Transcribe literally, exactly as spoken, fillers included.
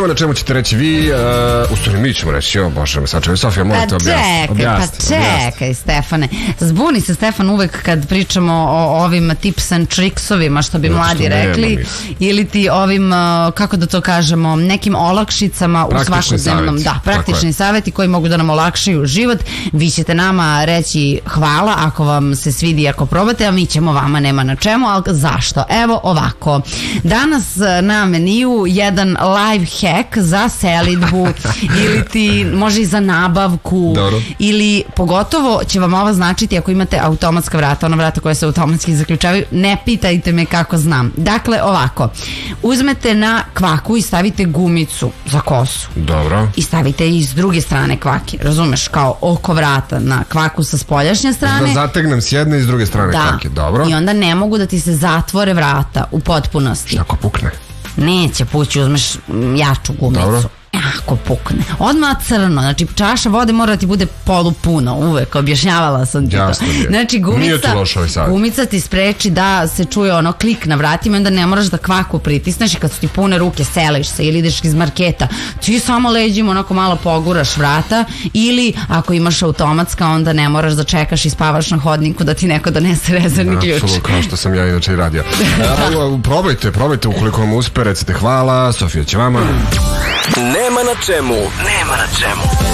nema na čemu ćete reći vi, uh, u stvari mi ćemo reći, o Bože, sad čekaj, Sofija, molim te objasniti. Pa čekaj, pa čekaj, Stefane. Zbuni se Stefan uvek kad pričamo o ovim tips and tricksovima, što bi Zato mladi što rekli, nema, ili ti ovim, uh, kako da to kažemo, nekim olakšicama u svakodnevnom, da, praktični savjeti koji mogu da nam olakšaju život. Vi ćete nama reći hvala ako vam se svidi, ako probate, a mi ćemo vama nema na čemu, ali zašto? Evo ovako, danas na meniju jedan live hack za selidbu ili ti može i za nabavku. Dobro. Ili pogotovo će vam ovo značiti ako imate automatska vrata, ona vrata koja se automatski zaključavaju. Ne pitajte me kako znam. Dakle ovako, uzmete na kvaku i stavite gumicu za kosu. Dobro. I stavite i s druge strane kvake, razumeš, kao oko vrata na kvaku sa spoljašnje strane. Da zategnem s jedne i s druge strane da. kvake, dobro. I onda ne mogu da ti se zatvore vrata u potpunosti. Ako pukne? Neće pući, uzmeš jaču gumicu. Dobro. Ako pukne. Odmah crno, znači čaša vode mora ti bude polupuno, uvek, objašnjavala sam ti Jasno to. je. Znači gumica, ovaj gumica ti spreči da se čuje ono klik na vratima i onda ne moraš da kvaku pritisneš i kad su ti pune ruke seliš se ili ideš iz marketa, ti samo leđima onako malo poguraš vrata ili ako imaš automatska onda ne moraš da čekaš i spavaš na hodniku da ti neko donese rezervni ključ. Apsolutno, kao što sam ja inače i radio. A, probajte, probajte, ukoliko vam uspe, recite hvala, Sofija će vama. Nema na čemu, nema na čemu.